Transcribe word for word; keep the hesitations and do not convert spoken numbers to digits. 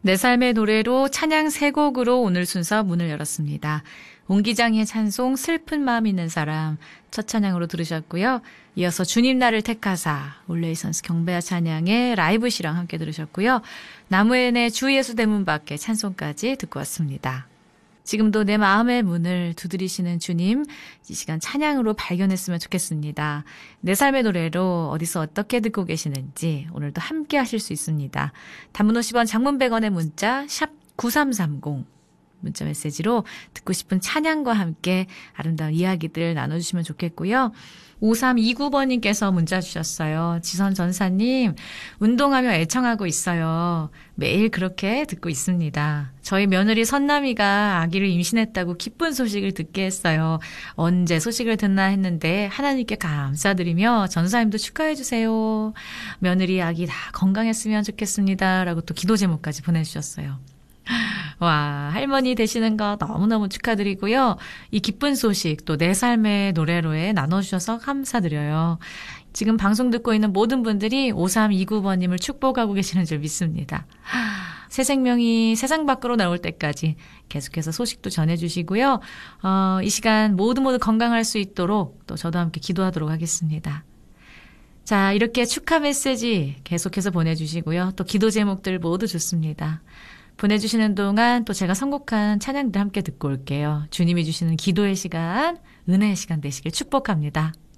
내 삶의 노래로 찬양 세 곡으로 오늘 순서 문을 열었습니다. 옹기장의 찬송 슬픈 마음 있는 사람 첫 찬양으로 들으셨고요. 이어서 주님 나를 택하사 올레이 선스 경배와 찬양의 라이브 시랑 함께 들으셨고요. 나무엔의 주 예수 대문 밖에 찬송까지 듣고 왔습니다. 지금도 내 마음의 문을 두드리시는 주님, 이 시간 찬양으로 발견했으면 좋겠습니다. 내 삶의 노래로 어디서 어떻게 듣고 계시는지 오늘도 함께 하실 수 있습니다. 단문 오십 원, 장문 백 원의 문자 샵 구삼삼공 문자 메시지로 듣고 싶은 찬양과 함께 아름다운 이야기들 나눠주시면 좋겠고요. 오삼이구 번님께서 문자 주셨어요. 지선 전사님, 운동하며 애청하고 있어요. 매일 그렇게 듣고 있습니다. 저희 며느리 선남이가 아기를 임신했다고 기쁜 소식을 듣게 했어요. 언제 소식을 듣나 했는데 하나님께 감사드리며 전사님도 축하해 주세요. 며느리 아기 다 건강했으면 좋겠습니다. 라고 또 기도 제목까지 보내주셨어요. 와, 할머니 되시는 거 너무너무 축하드리고요. 이 기쁜 소식 또 내 삶의 노래로에 나눠주셔서 감사드려요. 지금 방송 듣고 있는 모든 분들이 오삼이구 번님을 축복하고 계시는 줄 믿습니다. 새 생명이 세상 밖으로 나올 때까지 계속해서 소식도 전해주시고요. 어, 이 시간 모두 모두 건강할 수 있도록 또 저도 함께 기도하도록 하겠습니다. 자, 이렇게 축하 메시지 계속해서 보내주시고요. 또 기도 제목들 모두 좋습니다. 보내주시는 동안 또 제가 선곡한 찬양들 함께 듣고 올게요. 주님이 주시는 기도의 시간, 은혜의 시간 되시길 축복합니다.